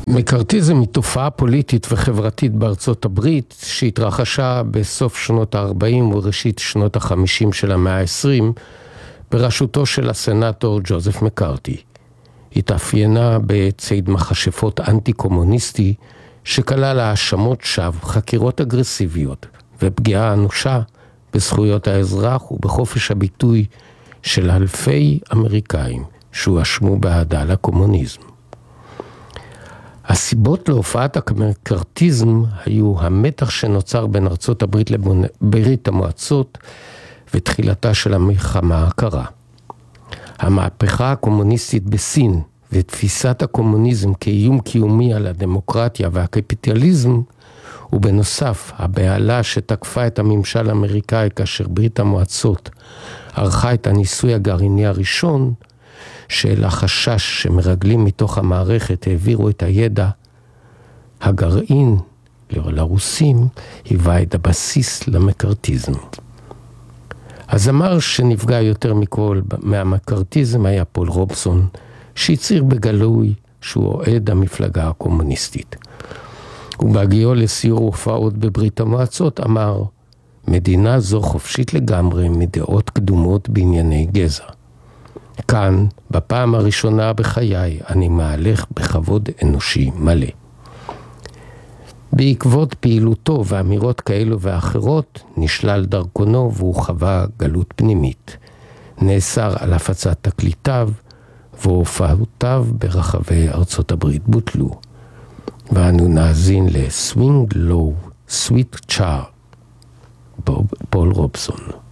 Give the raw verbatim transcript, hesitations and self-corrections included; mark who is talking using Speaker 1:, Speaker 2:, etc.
Speaker 1: מקארתיזם היא תופעה פוליטית וחברתית בארצות הברית שהתרחשה בסוף שנות ה-ארבעים וראשית שנות ה-חמישים של המאה ה-עשרים בראשותו של הסנאטור ג'וזף מקארתי. התאפיינה בציד מכשפות אנטי-קומוניסטי שכלל האשמות שווא, חקירות אגרסיביות ופגיעה אנושה בזכויות האזרח ובחופש הביטוי של אלפי אמריקאים שהואשמו באהדה לקומוניזם. הסיבות להופעת המקארתיזם היו המתח שנוצר בין ארצות הברית לברית המועצות ותחילתה של המלחמה הקרה. המהפכה הקומוניסטית בסין ותפיסת הקומוניזם כאיום קיומי על הדמוקרטיה והקפיטליזם, ובנוסף הבהלה שתקפה את הממשל האמריקאי כאשר ברית המועצות ערכה את הניסוי הגרעיני הראשון, של החשש שמרגלים מתוך המערכת העבירו את הידע, הגרעין לרוסים היווה את הבסיס למקארתיזם. הזמר שנפגע יותר מכל מהמקארתיזם היה פול רובסון, שהצהיר בגלוי שהוא אוהד המפלגה הקומוניסטית. ובהגיעו לסיור הופעות בברית המועצות אמר, מדינה זו חופשית לגמרי מדעות קדומות בענייני גזע. כאן, בפעם הראשונה בחיי, אני מהלך בכבוד אנושי מלא. בעקבות פעילותו ואמירות כאלו ואחרות, נשלל דרכונו והוא חווה גלות פנימית. נאסר על הפצת תקליטיו, והופעותיו ברחבי ארצות הברית בוטלו. ואנו נאזין ל-Swing Low, Sweet Child, פול רובסון.